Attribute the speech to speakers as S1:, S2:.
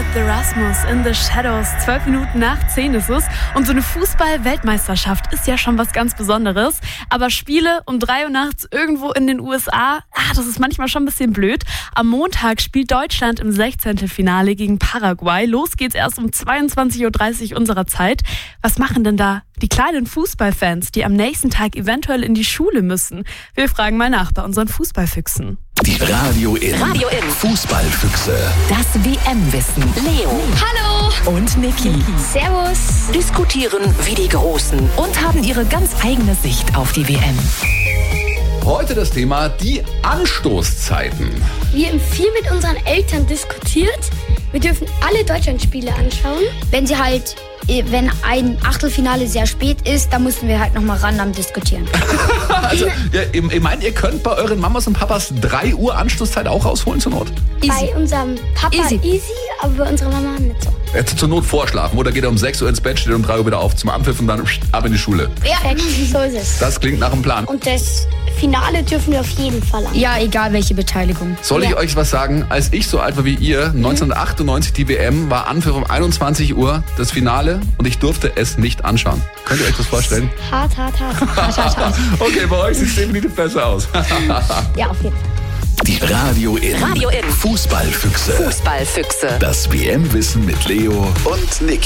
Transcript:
S1: mit The Rasmus in the Shadows. 12 Minuten nach 10 ist es. Und so eine Fußball-Weltmeisterschaft ist ja schon was ganz Besonderes. Aber Spiele um 3 Uhr nachts irgendwo in den USA, das ist manchmal schon ein bisschen blöd. Am Montag spielt Deutschland im 16. Finale gegen Paraguay. Los geht's erst um 22.30 Uhr unserer Zeit. Was machen denn da die kleinen Fußballfans, die am nächsten Tag eventuell in die Schule müssen? Wir fragen mal nach bei unseren Fußballfüchsen.
S2: Die Radio in Fußballfüchse.
S3: Das WM-Wissen. Leo.
S4: Hallo.
S3: Und Niki.
S4: Servus.
S3: Diskutieren wie die Großen und haben ihre ganz eigene Sicht auf die WM.
S2: Heute das Thema die Anstoßzeiten.
S4: Wir haben viel mit unseren Eltern diskutiert. Wir dürfen alle Deutschlandspiele anschauen.
S5: Wenn ein Achtelfinale sehr spät ist, dann müssen wir halt nochmal ran am Diskutieren.
S2: Also, ihr meint, ihr könnt bei euren Mamas und Papas 3 Uhr Anstoßzeit auch rausholen zur Not?
S4: Bei unserem Papa easy, aber bei unserer Mama nicht so.
S2: Jetzt zur Not vorschlafen, oder geht er um 6 Uhr ins Bett, steht um 3 Uhr wieder auf zum Anpfiff und dann ab in die Schule.
S4: Perfekt, so ist es.
S2: Das klingt nach einem Plan.
S4: Und das Finale dürfen wir auf jeden Fall anschauen.
S5: Ja, egal welche Beteiligung.
S2: Soll ich euch was sagen? Als ich so alt war wie ihr, 1998 die WM, war Anpfiff um 21 Uhr das Finale und ich durfte es nicht anschauen. Könnt ihr euch das vorstellen?
S4: Hart.
S2: Okay, bei euch sieht es definitiv besser aus.
S4: Ja, auf jeden Fall.
S2: Die Radio in
S3: Radio in
S2: Fußballfüchse.
S3: Fußballfüchse.
S2: Das WM-Wissen mit Leo und Niki.